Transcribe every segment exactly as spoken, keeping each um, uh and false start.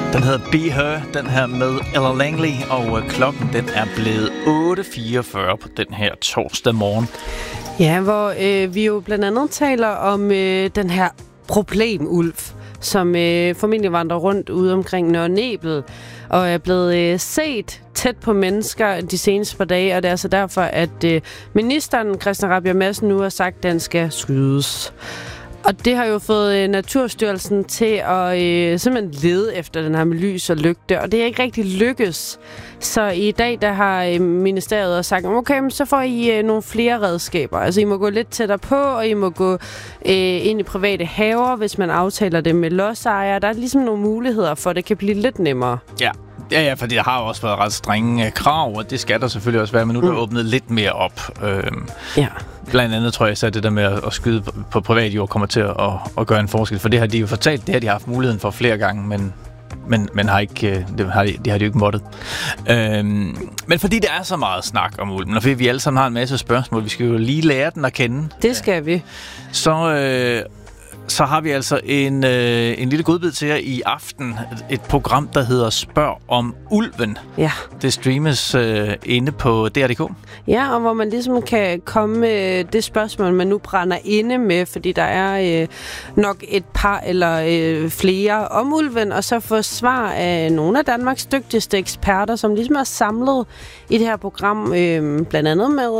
Den hedder Be Her, den her med Ella Langley, og øh, klokken den er blevet otte fireogfyrre på den her torsdag morgen. Ja, hvor øh, vi jo blandt andet taler om øh, den her problemulv, som øh, formentlig vandrer rundt ude omkring Nørre Nebel, og er blevet øh, set tæt på mennesker de seneste par dage, og det er altså derfor, at øh, ministeren Christian Rabjerg Madsen nu har sagt, at den skal skydes. Og det har jo fået øh, Naturstyrelsen til at øh, simpelthen lede efter den her med lys og lygte, og det er ikke rigtig lykkes. Så i dag der har øh, ministeriet sagt, okay, så får I øh, nogle flere redskaber. Altså I må gå lidt tættere på, og I må gå øh, ind i private haver, hvis man aftaler det med lodsejere. Der er ligesom nogle muligheder for, at det kan blive lidt nemmere. Ja. Ja, ja, fordi der har jo også været ret strenge øh, krav, og det skal der selvfølgelig også være, men nu er der mm. åbnet lidt mere op. Øhm, ja. Blandt andet tror jeg, at det der med at skyde på, på privat jord kommer til at, at, at gøre en forskel, for det har de jo fortalt, det har de haft muligheden for flere gange, men, men, men har ikke, det, har de, det har de jo ikke måttet. Øhm, men fordi der er så meget snak om ulven, og fordi vi alle sammen har en masse spørgsmål, vi skal jo lige lære den at kende. Det skal vi. Så... Øh, Så har vi altså en, øh, en lille godbid til jer i aften. Et program, der hedder Spørg om ulven. Ja. Det streames øh, inde på D R punktum d k. Ja, og hvor man ligesom kan komme med det spørgsmål, man nu brænder inde med, fordi der er øh, nok et par eller øh, flere om ulven, og så få svar af nogle af Danmarks dygtigste eksperter, som ligesom er samlet i det her program, øh, blandt andet med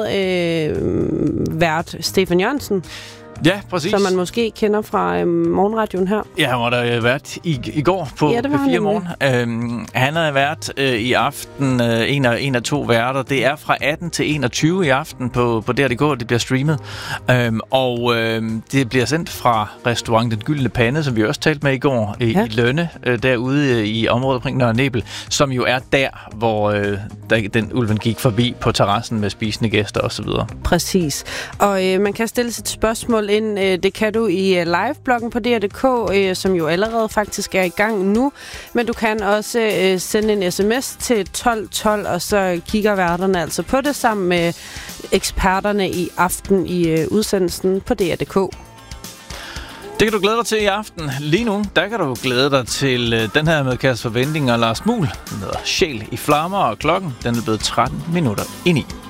øh, vært Stefan Jørgensen. Ja, præcis. Som man måske kender fra øhm, morgenradioen her. Ja, han var der været i, i går på ja, P fire Morgen. Øhm, han har været øh, i aften øh, en, af, en af to værter. Det er fra atten til enogtyve i aften på, på D R punktum d k. Det bliver streamet. Øhm, og øh, det bliver sendt fra restaurant Den Gyldne Pande, som vi også talte med i går i, ja. i Lønne, øh, derude i området omkring Nørre Nebel, som jo er der, hvor øh, der, den ulven gik forbi på terrassen med spisende gæster osv. Præcis. Og øh, man kan stille sit spørgsmål ind. Det kan du i live-bloggen på D R punktum d k, som jo allerede faktisk er i gang nu. Men du kan også sende en sms til tolv tolv, og så kigger værterne altså på det sammen med eksperterne i aften i udsendelsen på D R punktum d k. Det kan du glæde dig til i aften. Lige nu, der kan du glæde dig til den her med Kasper Wending og Lars Muhl. Den hedder Sjæl i flammer, og klokken den er blevet tretten minutter ind i.